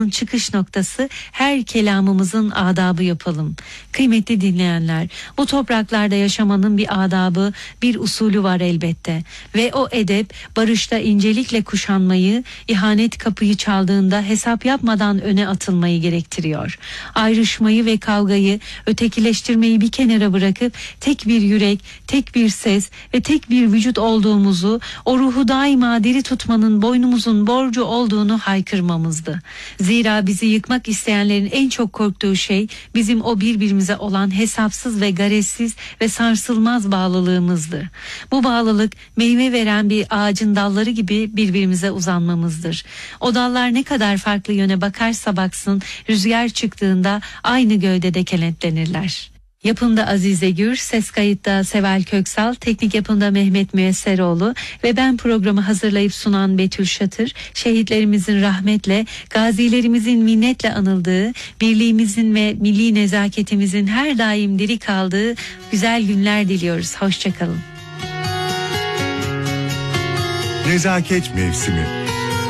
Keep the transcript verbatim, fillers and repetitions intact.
çıkış noktası her kelamımızın adabı yapalım. Kıymetli dinleyenler, bu topraklarda yaşamanın bir adabı, bir usulü var elbette. Ve o edep barışta incelikle kuşanmayı, ihanet kapıyı çaldığında hesap yapmadan öne atılmayı gerektiriyor. Ayrışmayı ve kavgayı, ötekileştirmeyi bir kenara bırakıp tek bir yürek, tek bir ses ve tek bir vücut olduğumuzu, o ruhu daima diri tutmanın boynumuzun borcu olduğunu haykırmamızdı. Zira bizi yıkmak isteyenlerin en çok korktuğu şey bizim o birbirimize olan hesapsız ve garezsiz ve sarsılmaz bağlılığımızdı. Bu bağlılık meyve veren bir ağacın dalları gibi birbirimize uzanmamızdır. O dallar ne kadar farklı yöne bakarsa baksın, rüzgar çıktığında aynı gövdede kenetlenirler. Yapımda Azize Gür, ses kayıtta Seval Köksal, teknik yapımda Mehmet Müyesseroğlu ve ben programı hazırlayıp sunan Betül Şatır, şehitlerimizin rahmetle, gazilerimizin minnetle anıldığı, birliğimizin ve milli nezaketimizin her daim diri kaldığı güzel günler diliyoruz. Hoşçakalın. Nezaket mevsimi.